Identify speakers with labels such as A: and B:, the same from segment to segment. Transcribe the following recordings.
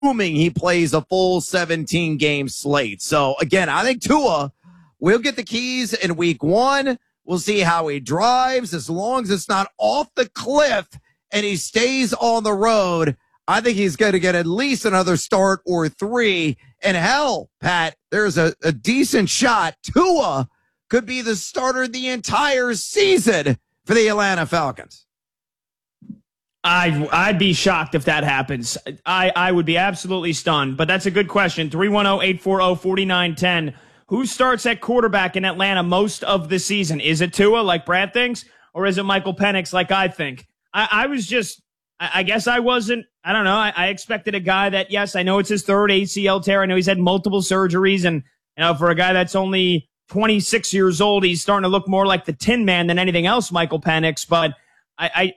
A: assuming he plays a full 17-game slate. So, again, I think Tua will get the keys in week 1. We'll see how he drives. As long as it's not off the cliff and he stays on the road, I think he's going to get at least another start or 3. And hell, Pat, there's a decent shot Tua could be the starter the entire season for the Atlanta Falcons.
B: I'd be shocked if that happens. I would be absolutely stunned. But that's a good question. 310-840-4910. Who starts at quarterback in Atlanta most of the season? Is it Tua, like Brad thinks, or is it Michael Penix, like I think? I guess I wasn't. I don't know. I expected a guy that, yes, I know it's his 3rd ACL tear. I know he's had multiple surgeries, and for a guy that's only 26 years old, he's starting to look more like the Tin Man than anything else, Michael Penix. But I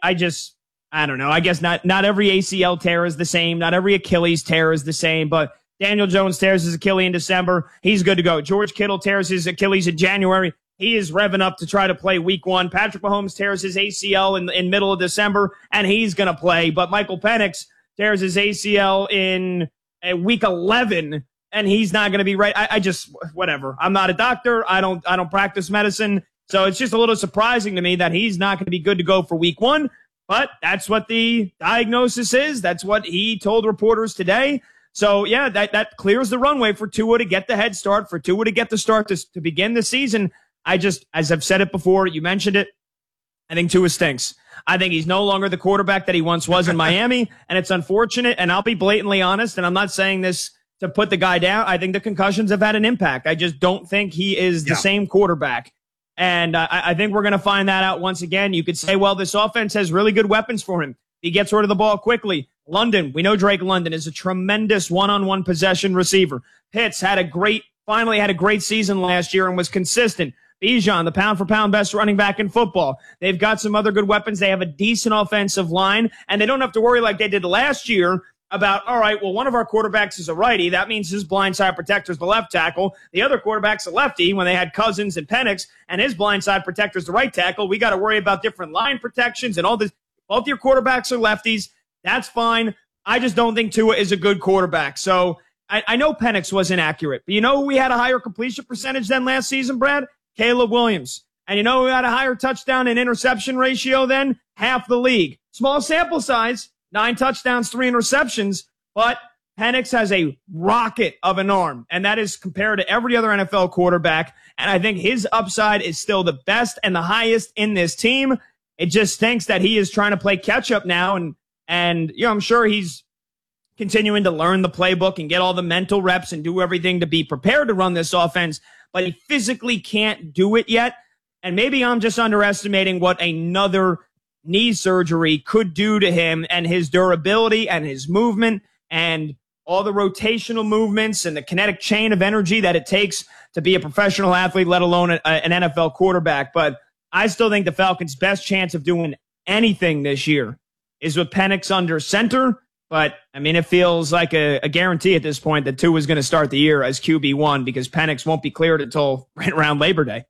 B: don't know. I guess not every ACL tear is the same. Not every Achilles tear is the same. But Daniel Jones tears his Achilles in December. He's good to go. George Kittle tears his Achilles in January. He is revving up to try to play week 1. Patrick Mahomes tears his ACL in middle of December, and he's going to play. But Michael Penix tears his ACL in week 11, and he's not going to be right. I just, whatever. I'm not a doctor. I don't practice medicine. So it's just a little surprising to me that he's not going to be good to go for week 1. But that's what the diagnosis is. That's what he told reporters today. So, yeah, that clears the runway for Tua to get the head start, for Tua to get the start to begin the season. As I've said it before, you mentioned it, I think Tua stinks. I think he's no longer the quarterback that he once was in Miami, and it's unfortunate, and I'll be blatantly honest, and I'm not saying this to put the guy down. I think the concussions have had an impact. I just don't think he is the same quarterback. And I think we're going to find that out once again. You could say, well, this offense has really good weapons for him. He gets rid of the ball quickly. London, we know Drake London is a tremendous one-on-one possession receiver. Pitts finally had a great season last year and was consistent. Bijan, the pound-for-pound best running back in football. They've got some other good weapons. They have a decent offensive line, and they don't have to worry like they did last year about, all right, well, one of our quarterbacks is a righty. That means his blindside protector is the left tackle. The other quarterback's a lefty when they had Cousins and Penix, and his blindside protector is the right tackle. We got to worry about different line protections and all this. Both your quarterbacks are lefties. That's fine. I just don't think Tua is a good quarterback. So I know Penix was inaccurate, but you know who we had a higher completion percentage than last season, Brad? Caleb Williams. And you know who had a higher touchdown and interception ratio than? Half the league. Small sample size, 9 touchdowns, 3 interceptions, but Penix has a rocket of an arm, and that is compared to every other NFL quarterback. And I think his upside is still the best and the highest in this team. It just stinks that he is trying to play catch up now. And I'm sure he's continuing to learn the playbook and get all the mental reps and do everything to be prepared to run this offense, but he physically can't do it yet. And maybe I'm just underestimating what another knee surgery could do to him and his durability and his movement and all the rotational movements and the kinetic chain of energy that it takes to be a professional athlete, let alone an NFL quarterback. But I still think the Falcons' best chance of doing anything this year is with Penix under center. But, I mean, it feels like a guarantee at this point that Tua is going to start the year as QB1 because Penix won't be cleared until right around Labor Day.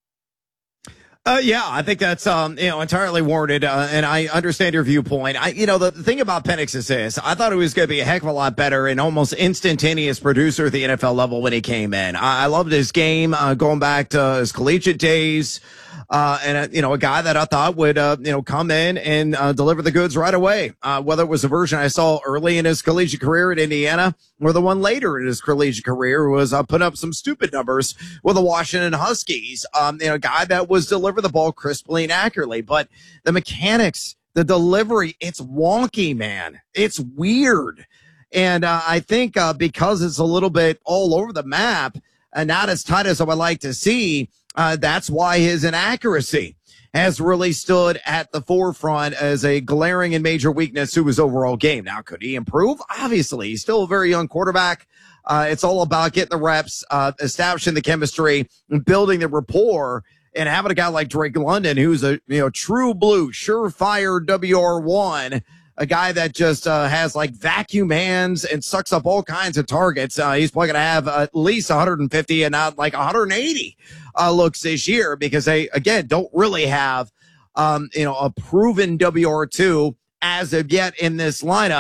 A: Yeah, I think that's, entirely warranted. And I understand your viewpoint. The thing about Penix is this. I thought he was going to be a heck of a lot better and almost instantaneous producer at the NFL level when he came in. I loved his game, going back to his collegiate days. A guy that I thought would, come in and, deliver the goods right away. Whether it was the version I saw early in his collegiate career at Indiana or the one later in his collegiate career who was, putting up some stupid numbers with the Washington Huskies. A guy that was deliver the ball crisply and accurately, but the mechanics, the delivery, it's wonky, man. It's weird. And, I think, because it's a little bit all over the map and not as tight as I would like to see, that's why his inaccuracy has really stood at the forefront as a glaring and major weakness to his overall game. Now, could he improve? Obviously, he's still a very young quarterback. It's all about getting the reps, establishing the chemistry, and building the rapport, and having a guy like Drake London, who's a true blue, surefire WR1, a guy that just has like vacuum hands and sucks up all kinds of targets. He's probably going to have at least 150 and not like 180 looks this year because they, again, don't really have, a proven WR2 as of yet in this lineup.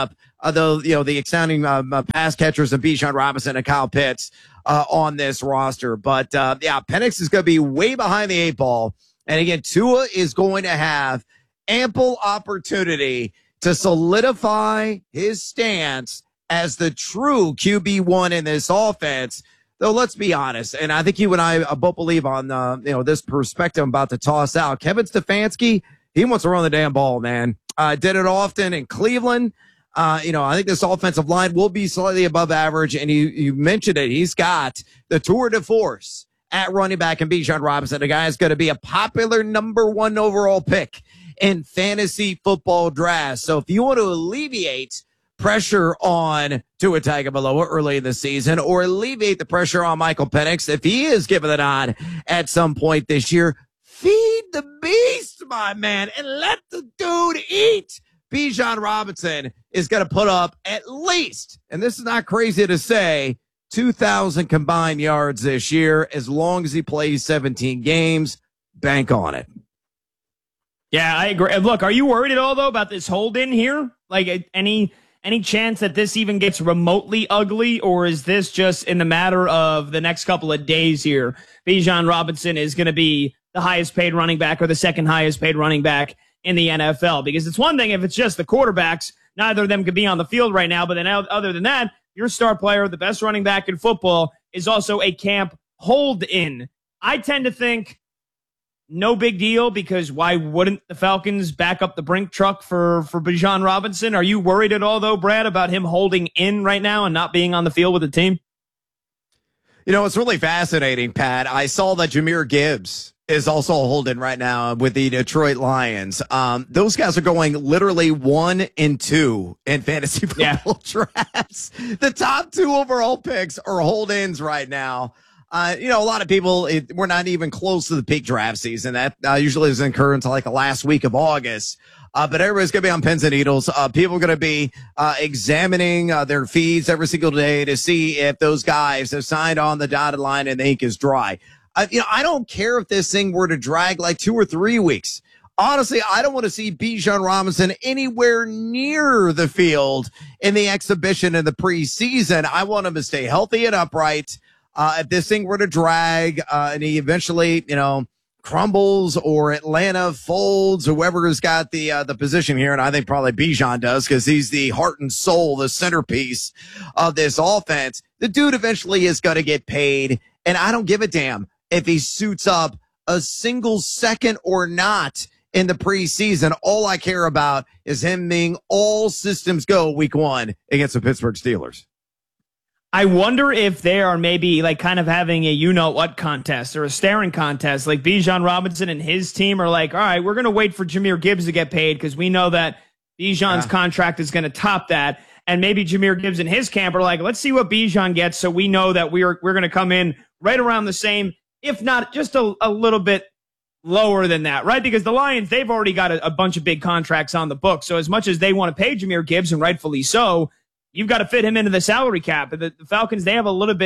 A: the exciting pass catchers of Bijan Robinson and Kyle Pitts on this roster. But Penix is going to be way behind the eight ball. And again, Tua is going to have ample opportunity to solidify his stance as the true QB1 in this offense. Though, let's be honest, and I think you and I both believe on this perspective I'm about to toss out. Kevin Stefanski, he wants to run the damn ball, man. Did it often in Cleveland. I think this offensive line will be slightly above average, and you mentioned it. He's got the tour de force at running back in Bijan Robinson. The guy is going to be a popular number 1 overall pick in fantasy football drafts. So if you want to alleviate pressure on Tua Tagovailoa early in the season, or alleviate the pressure on Michael Penix if he is given the nod at some point this year, feed the beast, my man, and let the dude eat. Bijan Robinson is going to put up at least, and this is not crazy to say, 2,000 combined yards this year as long as he plays 17 games. Bank on it.
B: Yeah, I agree. Look, are you worried at all, though, about this hold in here? Like, any chance that this even gets remotely ugly, or is this just in the matter of the next couple of days here, Bijan Robinson is going to be the highest paid running back or the second highest paid running back in the NFL? Because it's one thing if it's just the quarterbacks, neither of them could be on the field right now, but then other than that, your star player, the best running back in football, is also a camp hold-in. I tend to think no big deal, because why wouldn't the Falcons back up the Brink truck for Bijan Robinson? Are you worried at all, though, Brad, about him holding in right now and not being on the field with the team?
A: It's really fascinating, Pat. I saw that Jahmyr Gibbs is also holding right now with the Detroit Lions. Those guys are going literally 1 and 2 in fantasy football drafts. The top 2 overall picks are hold-ins right now. A lot of people, we're not even close to the peak draft season. That usually doesn't occur until like the last week of August. But everybody's going to be on pins and needles. People are going to be examining their feeds every single day to see if those guys have signed on the dotted line and the ink is dry. I don't care if this thing were to drag like 2 or 3 weeks. Honestly, I don't want to see Bijan Robinson anywhere near the field in the exhibition in the preseason. I want him to stay healthy and upright. If this thing were to drag and he eventually, crumbles, or Atlanta folds, whoever has got the position here, and I think probably Bijan does because he's the heart and soul, the centerpiece of this offense, the dude eventually is going to get paid, and I don't give a damn if he suits up a single second or not in the preseason. All I care about is him being all systems go week 1 against the Pittsburgh Steelers.
B: I wonder if they are maybe like kind of having a you-know-what contest or a staring contest. Like Bijan Robinson and his team are like, all right, we're going to wait for Jahmyr Gibbs to get paid because we know that Bijan's contract is going to top that. And maybe Jahmyr Gibbs and his camp are like, let's see what Bijan gets so we know that we're going to come in right around the same, if not just a little bit lower than that, right? Because the Lions, they've already got a bunch of big contracts on the book. So as much as they want to pay Jahmyr Gibbs, and rightfully so, you've got to fit him into the salary cap. And the Falcons, they have a little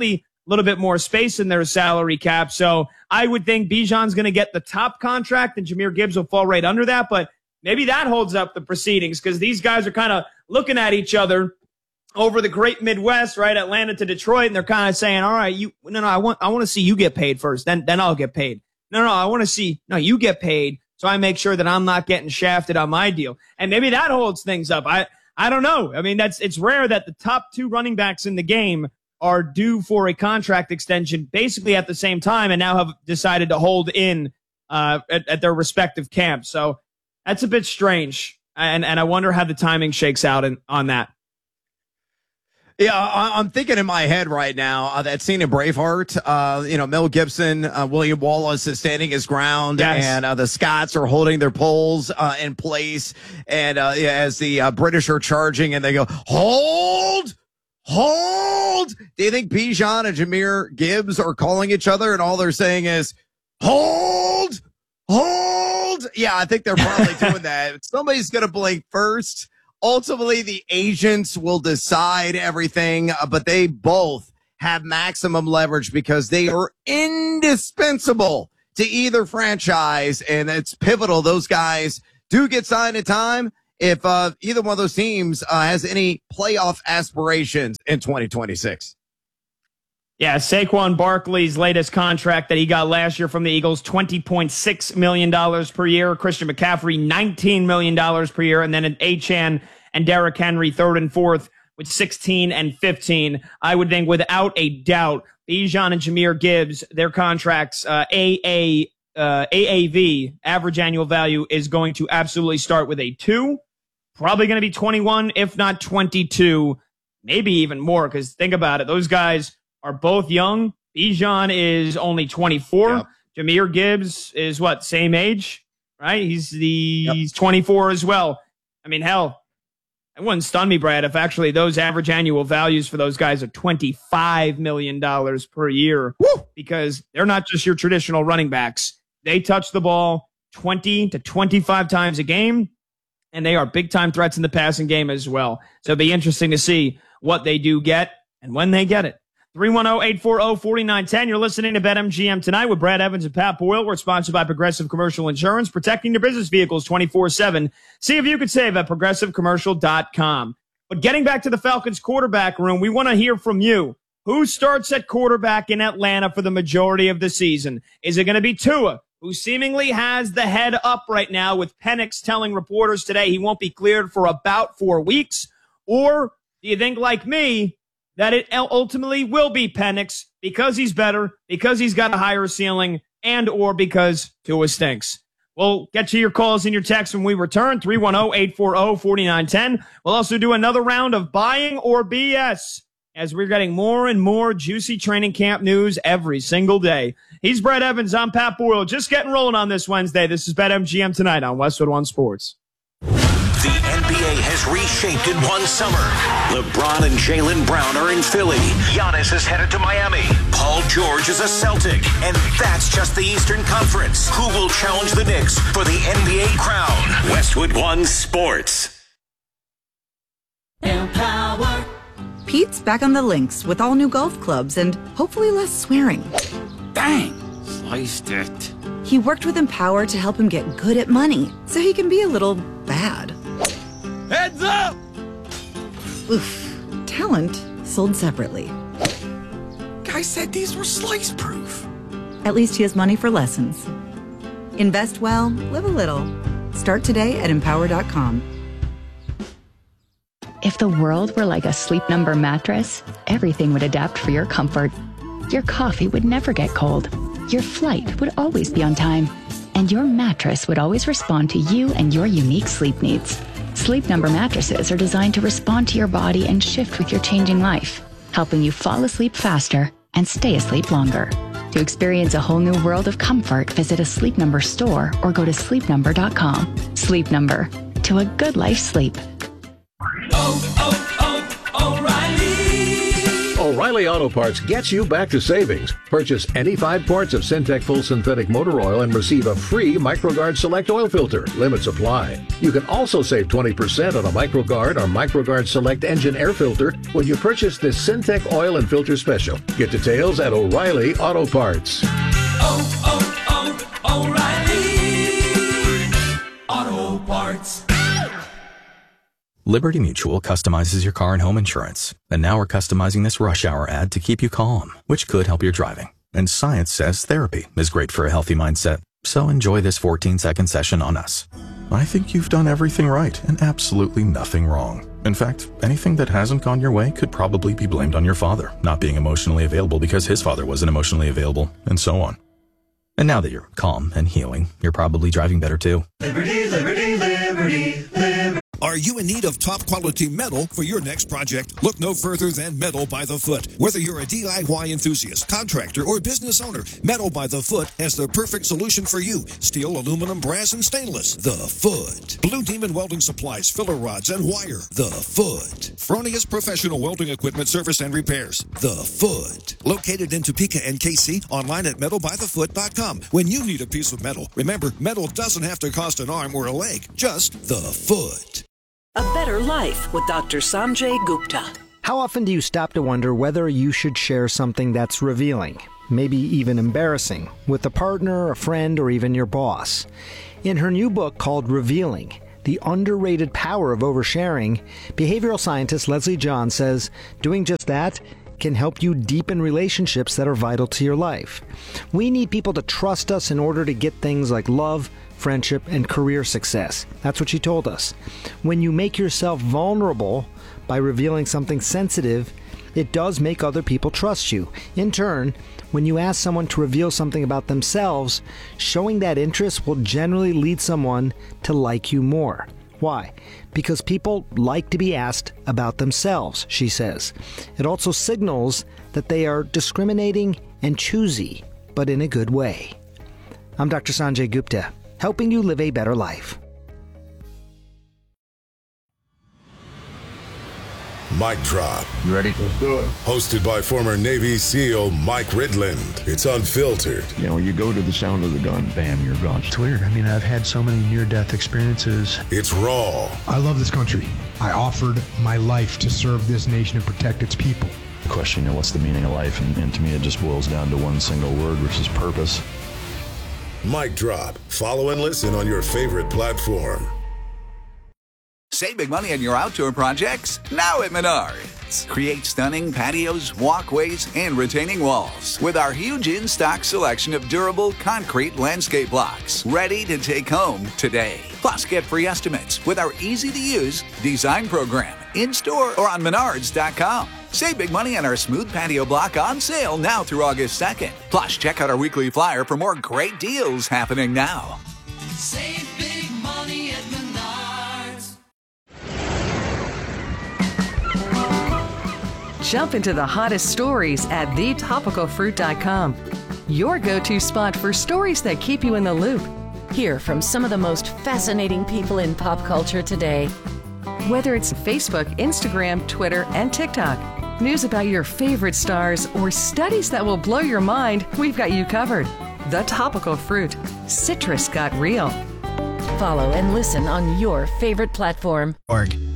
B: bit more space in their salary cap. So I would think Bijan's going to get the top contract and Jahmyr Gibbs will fall right under that. But maybe that holds up the proceedings because these guys are kind of looking at each other over the great Midwest, right? Atlanta to Detroit. And they're kind of saying, all right, I want to see you get paid first. Then I'll get paid. No, I want to see, you get paid. So I make sure that I'm not getting shafted on my deal. And maybe that holds things up. I don't know. I mean, it's rare that the top 2 running backs in the game are due for a contract extension basically at the same time and now have decided to hold in at their respective camps. So that's a bit strange. And I wonder how the timing shakes out on that.
A: Yeah, I'm thinking in my head right now that scene in Braveheart. Mel Gibson, William Wallace is standing his ground, yes, and the Scots are holding their poles in place, and as the British are charging, and they go, "Hold, hold." Do you think Bijan and Jahmyr Gibbs are calling each other, and all they're saying is, "Hold, hold"? Yeah, I think they're probably doing that. Somebody's gonna blink first. Ultimately, the agents will decide everything, but they both have maximum leverage because they are indispensable to either franchise, and it's pivotal. Those guys do get signed in time, if either one of those teams has any playoff aspirations in 2026.
B: Yeah, Saquon Barkley's latest contract that he got last year from the Eagles, $20.6 million per year. Christian McCaffrey, $19 million per year. And then Achane and Derrick Henry, third and fourth, with 16 and 15. I would think without a doubt, Bijan and Jahmyr Gibbs, their contracts, AAV, average annual value, is going to absolutely start with a 2. Probably going to be 21, if not 22, maybe even more. Because think about it, those guys are both young. Bijan is only 24. Yep. Jahmyr Gibbs is what, same age, right? He's 24 as well. I mean, hell, it wouldn't stun me, Brad, if actually those average annual values for those guys are $25 million per year. Woo! Because they're not just your traditional running backs. They touch the ball 20 to 25 times a game, and they are big-time threats in the passing game as well. So it'll be interesting to see what they do get and when they get it. 310-840-4910. You're listening to BetMGM tonight with Brad Evans and Pat Boyle. We're sponsored by Progressive Commercial Insurance, protecting your business vehicles 24/7. See if you could save at progressivecommercial.com. But getting back to the Falcons quarterback room, we want to hear from you. Who starts at quarterback in Atlanta for the majority of the season? Is it going to be Tua, who seemingly has the head up right now, with Penix telling reporters today he won't be cleared for about 4 weeks? Or do you think, like me, that it ultimately will be Penix because he's better, because he's got a higher ceiling, and or because Tua stinks? We'll get to your calls and your texts when we return. 310-840-4910. We'll also do another round of Buying or BS, as we're getting more and more juicy training camp news every single day. He's Brad Evans. I'm Pat Boyle. Just getting rolling on this Wednesday. This is BetMGM tonight on Westwood One Sports.
C: The NBA has reshaped in one summer. LeBron and Jaylen Brown are in Philly. Giannis is headed to Miami. Paul George is a Celtic. And that's just the Eastern Conference. Who will challenge the Knicks for the NBA crown? Westwood One Sports.
D: Empower. Pete's back on the links with all new golf clubs and hopefully less swearing.
E: Dang, sliced it.
D: He worked with Empower to help him get good at money so he can be a little bad.
E: Heads up!
D: Oof. Talent sold separately.
E: Guy said these were slice-proof.
D: At least he has money for lessons. Invest well, live a little. Start today at Empower.com.
F: If the world were like a Sleep Number mattress, everything would adapt for your comfort. Your coffee would never get cold. Your flight would always be on time. And your mattress would always respond to you and your unique sleep needs. Sleep Number mattresses are designed to respond to your body and shift with your changing life, helping you fall asleep faster and stay asleep longer. To experience a whole new world of comfort, visit a Sleep Number store or go to sleepnumber.com. Sleep Number. To a good life sleep.
G: O'Reilly Auto Parts gets you back to savings. Purchase any 5 quarts of Syntec Full Synthetic Motor Oil and receive a free MicroGuard Select Oil Filter. Limits apply. You can also save 20% on a MicroGuard or MicroGuard Select Engine Air Filter when you purchase this Syntec Oil and Filter Special. Get details at O'Reilly Auto Parts.
H: O'Reilly Auto Parts.
I: Liberty Mutual customizes your car and home insurance. And now we're customizing this rush hour ad to keep you calm, which could help your driving. And science says therapy is great for a healthy mindset. So enjoy this 14-second session on us. I think you've done everything right and absolutely nothing wrong. In fact, anything that hasn't gone your way could probably be blamed on your father not being emotionally available because his father wasn't emotionally available, and so on. And now that you're calm and healing, you're probably driving better too.
H: Liberty, liberty, liberty, liberty.
J: Are you in need of top-quality metal for your next project? Look no further than Metal by the Foot. Whether you're a DIY enthusiast, contractor, or business owner, Metal by the Foot has the perfect solution for you. Steel, aluminum, brass, and stainless. The Foot. Blue Demon Welding Supplies, filler rods, and wire. The Foot. Fronius Professional Welding Equipment Service and Repairs. The Foot. Located in Topeka and KC, online at metalbythefoot.com. When you need a piece of metal, remember, metal doesn't have to cost an arm or a leg. Just the Foot.
K: A Better Life with Dr. Sanjay Gupta.
L: How often do you stop to wonder whether you should share something that's revealing, maybe even embarrassing, with a partner, a friend, or even your boss? In her new book called Revealing, the underrated power of oversharing, behavioral scientist Leslie John says doing just that can help you deepen relationships that are vital to your life. We need people to trust us in order to get things like love, friendship, and career success. That's what she told us. When you make yourself vulnerable by revealing something sensitive, it does make other people trust you. In turn, when you ask someone to reveal something about themselves, showing that interest will generally lead someone to like you more. Why? Because people like to be asked about themselves, she says. It also signals that they are discriminating and choosy, but in a good way. I'm Dr. Sanjay Gupta, helping you live a better life.
M: Mic Drop.
N: You ready?
M: Let's do it. Hosted by former Navy SEAL Mike Ridland. It's unfiltered.
N: You know, you go to the sound of the gun, bam, you're gone.
O: It's weird. I mean, I've had so many near-death experiences.
M: It's raw.
P: I love this country. I offered my life to serve this nation and protect its people.
N: The question, you know, what's the meaning of life? And to me, it just boils down to one single word, which is purpose.
M: Mic Drop. Follow and listen on your favorite platform.
Q: Save big money on your outdoor projects now at Menards. Create stunning patios, walkways, and retaining walls with our huge in-stock selection of durable concrete landscape blocks ready to take home today. Plus, get free estimates with our easy-to-use design program in-store or on Menards.com. Save big money on our smooth patio block on sale now through August 2nd. Plus, check out our weekly flyer for more great deals happening now.
H: Save big money at Menards.
R: Jump into the hottest stories at thetopicalfruit.com. Your go-to spot for stories that keep you in the loop.
S: Hear from some of the most fascinating people in pop culture today.
R: Whether it's Facebook, Instagram, Twitter, and TikTok, news about your favorite stars, or studies that will blow your mind, we've got you covered. The Topical Fruit. Citrus got real.
S: Follow and listen on your favorite platform.